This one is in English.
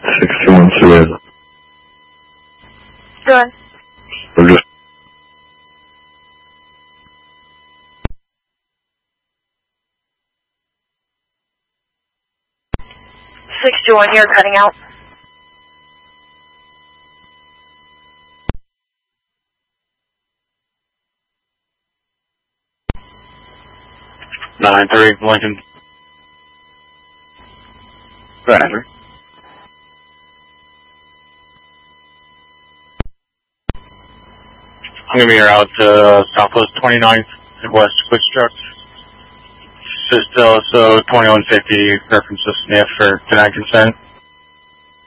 61 Suez. Good. We're just... $61, you're cutting out. Nine three Lincoln. Go ahead, Andrew. I'm going to be here out to Southwest 29th and West Quickstruck. Just also 2150 reference to sniff for denied consent.